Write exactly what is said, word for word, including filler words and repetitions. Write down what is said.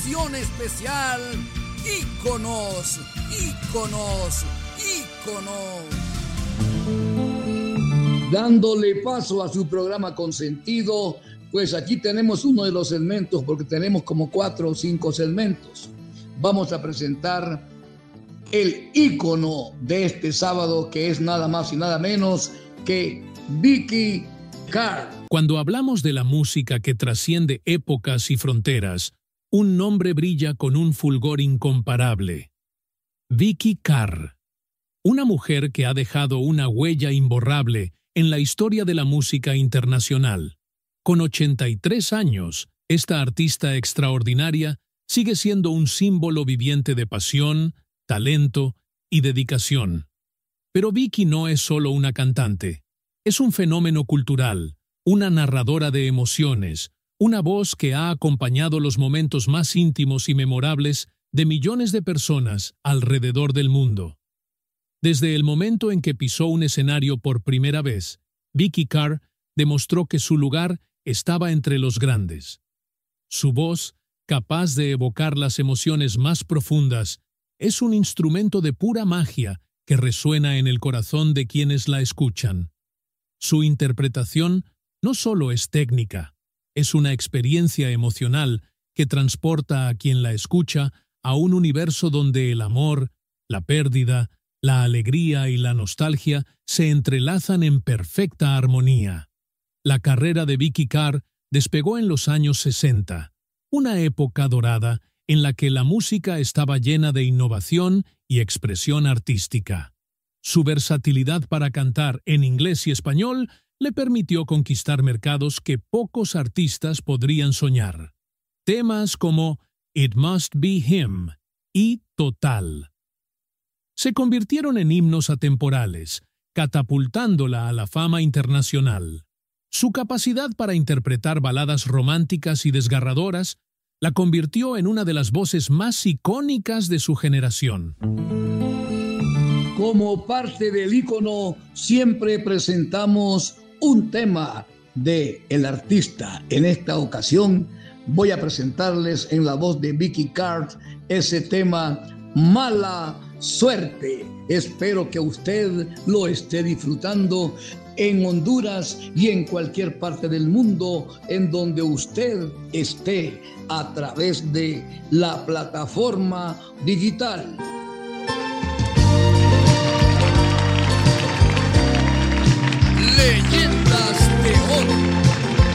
Edición especial Íconos, Íconos, Íconos. Dándole paso a su programa consentido, pues aquí tenemos uno de los segmentos, porque tenemos como cuatro o cinco segmentos. Vamos a presentar el ícono de este sábado, que es nada más y nada menos que Vikki Carr. Cuando hablamos de la música que trasciende épocas y fronteras, un nombre brilla con un fulgor incomparable. Vikki Carr, una mujer que ha dejado una huella imborrable en la historia de la música internacional. Con ochenta y tres años, esta artista extraordinaria sigue siendo un símbolo viviente de pasión, talento y dedicación. Pero Vikki no es solo una cantante, es un fenómeno cultural, una narradora de emociones, una voz que ha acompañado los momentos más íntimos y memorables de millones de personas alrededor del mundo. Desde el momento en que pisó un escenario por primera vez, Vikki Carr demostró que su lugar estaba entre los grandes. Su voz, capaz de evocar las emociones más profundas, es un instrumento de pura magia que resuena en el corazón de quienes la escuchan. Su interpretación no solo es técnica, es una experiencia emocional que transporta a quien la escucha a un universo donde el amor, la pérdida, la alegría y la nostalgia se entrelazan en perfecta armonía. La carrera de Vikki Carr despegó en los años sesenta, una época dorada en la que la música estaba llena de innovación y expresión artística. Su versatilidad para cantar en inglés y español le permitió conquistar mercados que pocos artistas podrían soñar. Temas como It Must Be Him y Total se convirtieron en himnos atemporales, catapultándola a la fama internacional. Su capacidad para interpretar baladas románticas y desgarradoras la convirtió en una de las voces más icónicas de su generación. Como parte del ícono, siempre presentamos un tema de el artista. En esta ocasión voy a presentarles en la voz de Vikki Carr ese tema Mala Suerte. Espero que usted lo esté disfrutando en Honduras y en cualquier parte del mundo en donde usted esté a través de la plataforma digital. Leyendas de Oro.